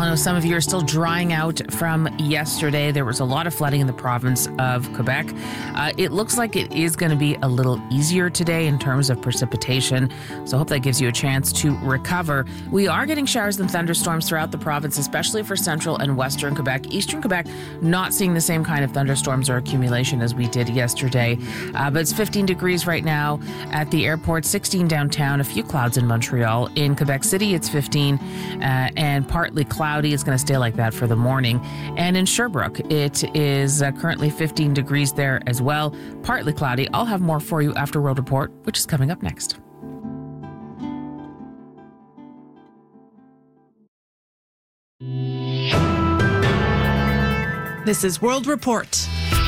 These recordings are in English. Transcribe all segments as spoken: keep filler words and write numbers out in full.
I know some of you are still drying out from yesterday. There was a lot of flooding in the province of Quebec. Uh, it looks like it is going to be a little easier today in terms of precipitation, so I hope that gives you a chance to recover. We are getting showers and thunderstorms throughout the province, especially for central and western Quebec. Eastern Quebec, not seeing the same kind of thunderstorms or accumulation as we did yesterday. Uh, but it's fifteen degrees right now at the airport, sixteen downtown, a few clouds in Montreal. In Quebec City, it's fifteen uh, and partly cloudy. It's going to stay like that for the morning. And in Sherbrooke, it is uh, currently fifteen degrees there as well. Partly cloudy. I'll have more for you after World Report, which is coming up next. This is World Report.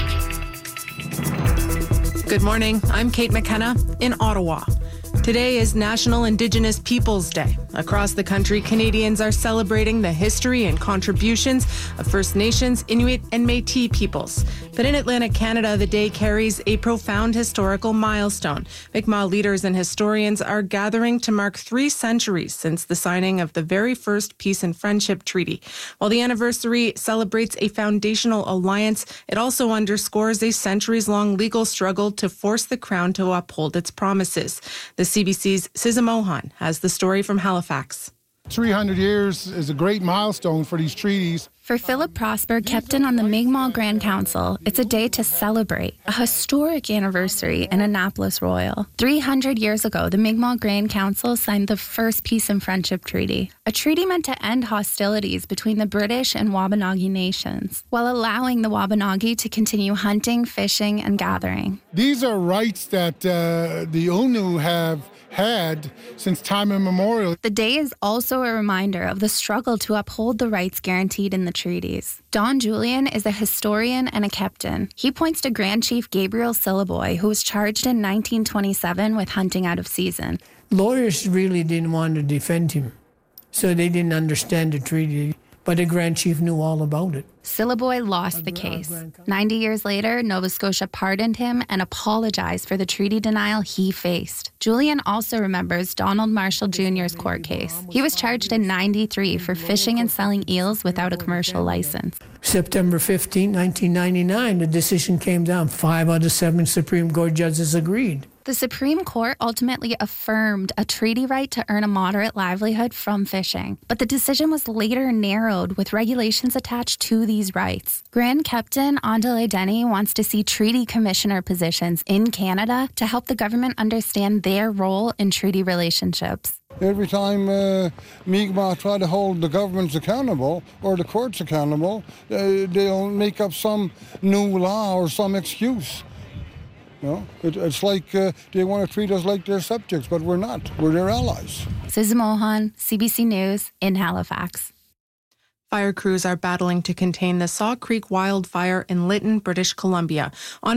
Good morning. I'm Kate McKenna in Ottawa. Today is National Indigenous Peoples Day. Across the country, Canadians are celebrating the history and contributions of First Nations, Inuit, and Métis peoples. But in Atlantic Canada, the day carries a profound historical milestone. Mi'kmaq leaders and historians are gathering to mark three centuries since the signing of the very first Peace and Friendship Treaty. While the anniversary celebrates a foundational alliance, it also underscores a centuries-long legal struggle to force the Crown to uphold its promises. The C B C's Siza Mohan has the story from Halifax. three hundred years is a great milestone for these treaties. For Philip Prosper, captain on the Mi'kmaq Grand Council, it's a day to celebrate, a historic anniversary in Annapolis Royal. three hundred years ago, the Mi'kmaq Grand Council signed the first Peace and Friendship Treaty, a treaty meant to end hostilities between the British and Wabanagi nations, while allowing the Wabanagi to continue hunting, fishing, and gathering. These are rights that uh, the Unu have had since time immemorial. The day is also a reminder of the struggle to uphold the rights guaranteed in the treaties. Don Julian is a historian and a captain. He points to Grand Chief Gabriel Syliboy, who was charged in nineteen twenty-seven with hunting out of season. Lawyers really didn't want to defend him, so they didn't understand the treaty, but the Grand Chief knew all about it. Syliboy lost the case. ninety years later, Nova Scotia pardoned him and apologized for the treaty denial he faced. Julian also remembers Donald Marshall Junior's court case. He was charged in ninety-three for fishing and selling eels without a commercial license. September fifteenth, nineteen ninety-nine, the decision came down. Five out of seven Supreme Court judges agreed. The Supreme Court ultimately affirmed a treaty right to earn a moderate livelihood from fishing, but the decision was later narrowed with regulations attached to these rights. Grand Captain Andale Denny wants to see treaty commissioner positions in Canada to help the government understand their role in treaty relationships. Every time uh, Mi'kmaq try to hold the governments accountable or the courts accountable, uh, they'll make up some new law or some excuse. You know, it, it's like uh, they want to treat us like their subjects, but we're not. We're their allies. Siza Mohan, C B C News in Halifax. Fire crews are battling to contain the Saw Creek wildfire in Lytton, British Columbia. On